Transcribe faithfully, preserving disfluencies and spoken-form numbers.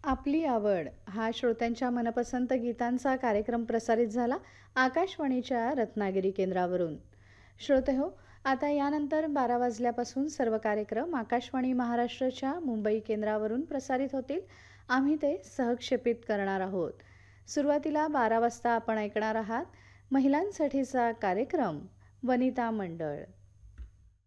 आपली आवड हा श्रोत्यांच्या मनपसंत गीतांचा कार्यक्रम प्रसारित झाला आकाशवाणीच्या रत्नागिरी केंद्रावरून. श्रोते हो, आता यानंतर बारा वाजल्यापासून सर्व कार्यक्रम आकाशवाणी महाराष्ट्राच्या मुंबई केंद्रावरून प्रसारित होतील. आम्ही ते सहक्षेपित करणार आहोत. सुरुवातीला बारा वाजता आपण ऐकणार आहात महिलांसाठीचा कार्यक्रम वनिता मंडळ.